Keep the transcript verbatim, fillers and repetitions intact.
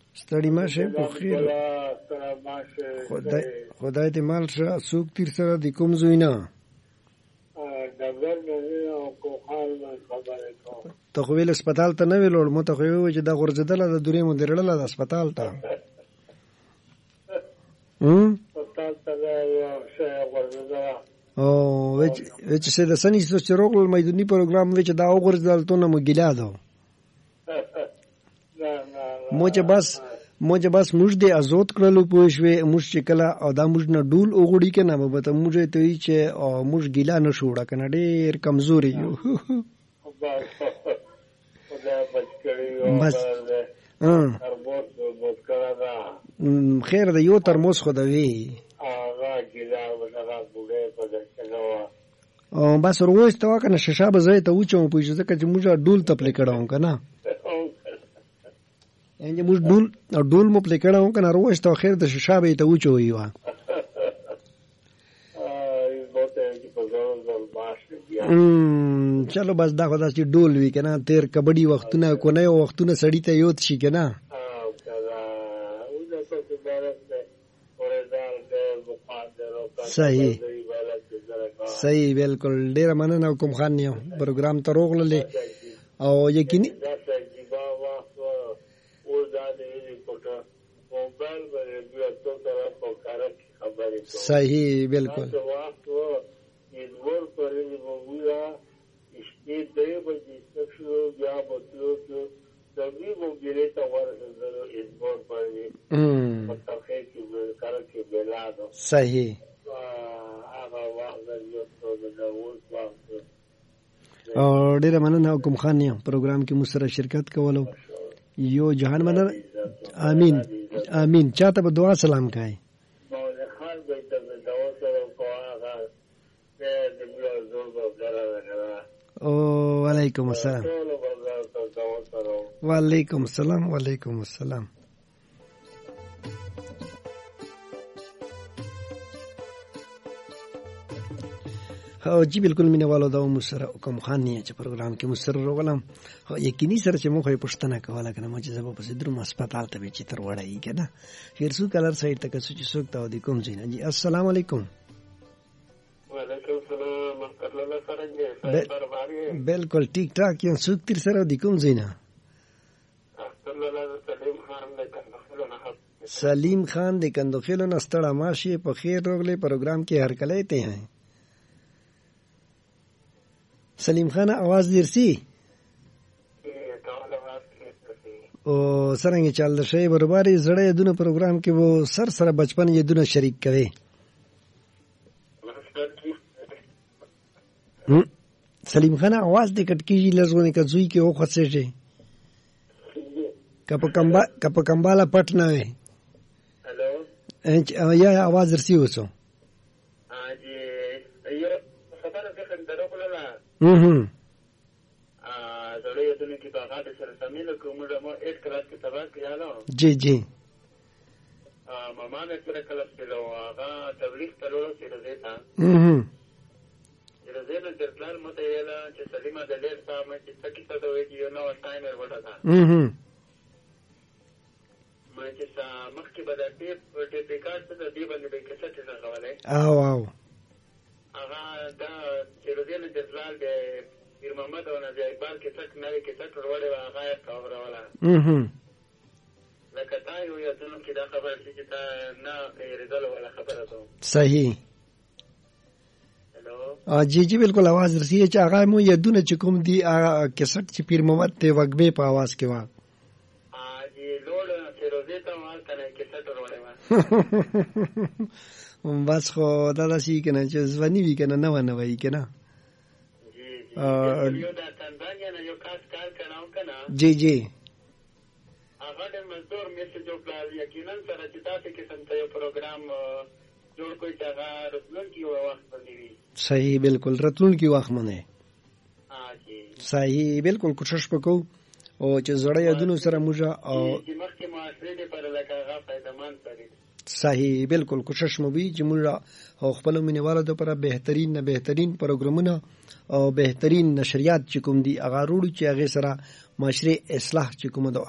ستړي ماشه په خیر خدای خدای دې مال شه څوک تیر سره د کوم زوی نه ته خو ویل هسپتال ته نه وې لوړ مو ته خو ویل چې دا غورځېدله د دورې مو درېړله د هسپتال ته او وچ se da sani sto cerocul mai duni program vece da ogor dal tona mo gilado moje bas moje bas mujde azot kralo poishwe muj chekala او دا muj na dul ogudi ke na به ته mujه ته چې muj gila نه شوړه کنه ډېر کمزوري یو بس خیر د یو ترموز خو د وی او بس روز ته وکنه ششه به زه ته وچو په ځکه چې موږ ډول ته پلی کړو کنه انجه موږ ډول ډول مو پلی کړو کنه روز ته خیر د ششه به ته وچو یو ام چلو بس دا خدا چې ډول وی کنه تیر کبډي وختونه کو نه وختونه سړی ته یوت شي کنه صحیح صحیح بالکل ډیر مننه کوم خان یو پروګرام ته روغللې او یقیني صحیح بالکل صحیح او ډیره مننه کوم خان یم پروګرام کې مو سره شرکت کولو یو جهان مننه امين امين چاته به دعا سلام کوي او وعلیکم السلام وعلیکم السلام وعلیکم السلام او جی بالکل مینه والو دا مو سره کوم خان نه چې پروګرام کې مو سره روغلم او یقیني سره چې مو خو پښتنه کوله کنه مو چې زبر په درو هسپتال ته به چې تر وړای کنه پھر سو کلر سایډ ته که چې څوک ته د کوم ځای جی السلام علیکم وعلیکم السلام ورحمۃ اللہ سره بالکل ٹھیک ٹھاک یو څوک تر سره د کوم ځای نه سلیم خان د کندوخیلو نه ستړه ماشي په خیر روغله پروګرام کې هر کله ته ہیں سلیم خان आवाज درسي او څنګه چل د شی برابرې زړې دونه پروګرام کې وو سر سره بچپن یې دونه شریک کوي سلیم خان आवाज دې کټ کیږي لږونه کځوي کې او خڅېږي کپ کمبا کپ کمبالا پټ نه وي هلو یا आवाज درسي وڅو हम्म आ जड़े ये दुनिया की बात है सर समील को मुझे मो एट क्लास की तबाह किया लो जी जी आ मामा ने पूरे क्लास पे लो आगा तबलीग करो से रजेता हम्म रजेता जर्नल मत येला जे सलीमा दलेर साहब में चित्तकी तो दो एक यो नो टाइमर वटा था हम्म मैं जे सा मख की बदाते टेप रिकॉर्ड से दी बंद पे कैसे थे सवाले आओ आओ आगा دا چې روزنه د ځلال د پیر محمد او نه ځای بار کې څک نه کې څک وروړې واغه خبره ولا اهم لکه تا یو یا دنو کې دا خبره چې تا نه ریدل ولا خبره ده صحیح هلو جی جی بالکل आवाज رسیږي چې هغه مو یدونه چې کوم دی کیسټ چې پیر محمد ته وګبه په आवाज کې وا ا جی لوړ چې روزه ته ما کنه کیسټ وروړې وا بس خو دا داسې کنه چې ځواني وی کنه نه ونه وای کنه جی جی یو دا تنزانیا نه یو کاس کار کړهو کنه جی جی هغه د مزدور میسج او پلان یقینا سره چې تاسو کې څنګه یو پروګرام جوړ کوی چې هغه راتلون کی وخت باندې وي صحیح بالکل راتلون کی وخت باندې ها جی صحیح بالکل کوشش وکړو او چې زړه یادونو سره موږ او چې مخکې معاشره دې پر لکه هغه فائدمن سره صحیح بالکل کوشش مو وی چې موږ خپل مینوالو لپاره بهترین نه بهترین پروګرامونه او بهترین نشریات چې کوم دي هغه وروړو چې هغه سره معاشري اصلاح چې کوم